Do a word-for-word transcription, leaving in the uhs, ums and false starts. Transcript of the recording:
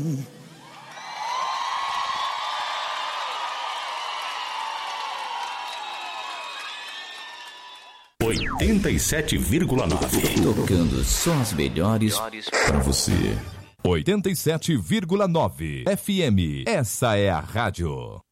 oitenta e sete vírgula nove. Tocando só as melhores para você. oitenta e sete vírgula nove F M. Essa é a rádio.